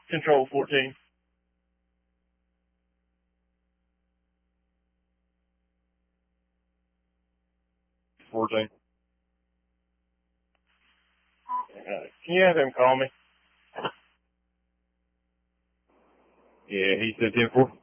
Control 14. Can you have him call me? Yeah, he said 10-4.